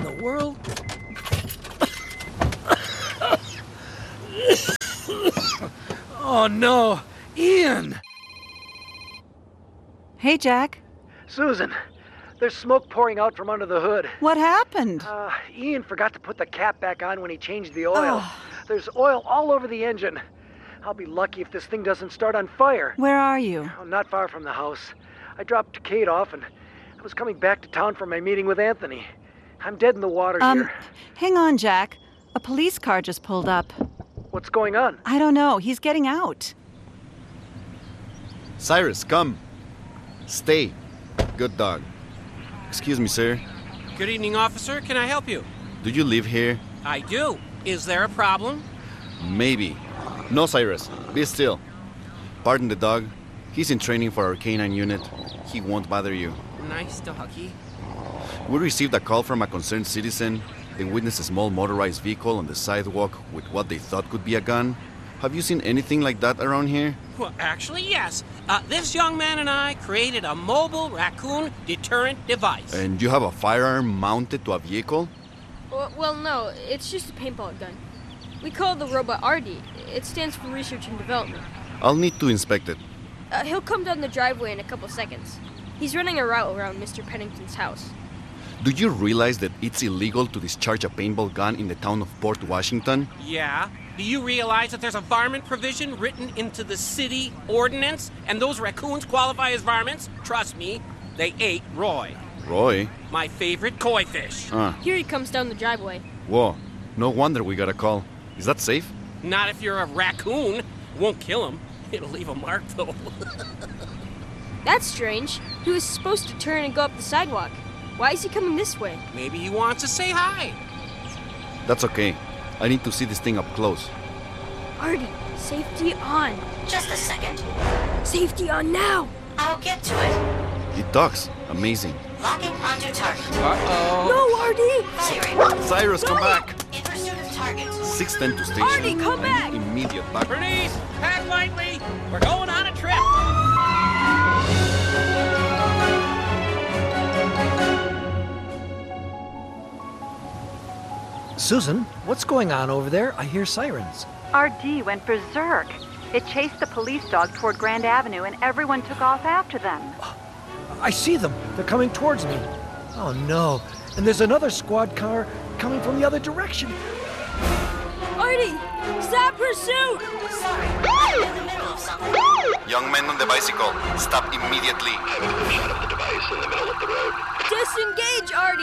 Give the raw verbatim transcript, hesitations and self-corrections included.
the world? Oh, no. Ian! Hey, Jack. Susan, there's smoke pouring out from under the hood. What happened? Uh, Ian forgot to put the cap back on when he changed the oil. Oh. There's oil all over the engine. I'll be lucky if this thing doesn't start on fire. Where are you? Oh, not far from the house. I dropped Kate off and I was coming back to town for my meeting with Anthony. I'm dead in the water um, here. Hang on, Jack. A police car just pulled up. What's going on? I don't know. He's getting out. Cyrus, come. Stay. Good dog. Excuse me, sir. Good evening, officer. Can I help you? Do you live here? I do. Is there a problem? Maybe. No, Cyrus. Be still. Pardon the dog. He's in training for our canine unit. He won't bother you. Nice doggy. We received a call from a concerned citizen. They witnessed a small motorized vehicle on the sidewalk with what they thought could be a gun. Have you seen anything like that around here? Well, actually, yes. Uh, this young man and I created a mobile raccoon deterrent device. And you have a firearm mounted to a vehicle? Well, well no, it's just a paintball gun. We call it the robot R D. It stands for Research and Development. I'll need to inspect it. Uh, he'll come down the driveway in a couple seconds. He's running a route around Mister Pennington's house. Do you realize that it's illegal to discharge a paintball gun in the town of Port Washington? Yeah. Do you realize that there's a varmint provision written into the city ordinance? And those raccoons qualify as varmints? Trust me, they ate Roy. Roy? My favorite koi fish. Uh. Here he comes down the driveway. Whoa. No wonder we got a call. Is that safe? Not if you're a raccoon. Won't kill him. It'll leave a mark, though. That's strange. He was supposed to turn and go up the sidewalk. Why is he coming this way? Maybe he wants to say hi. That's okay. I need to see this thing up close. Artie, safety on. Just a second. Safety on now. I'll get to it. It talks. Amazing. Locking onto target. Uh-oh. No, Artie! Firing. Cyrus, come back! In pursuit of target. six ten to station. Artie, come back! Immediate back. Bernice, pack lightly. We're going on a trip. Susan, what's going on over there? I hear sirens. R D went berserk. It chased the police dog toward Grand Avenue, and everyone took off after them. I see them. They're coming towards me. Oh, no. And there's another squad car coming from the other direction. Artie, stop pursuit! Sorry, I'm in the middle of something. Young men on the bicycle, stop immediately. Having a shot of the device in the middle of the road. Disengage, Artie!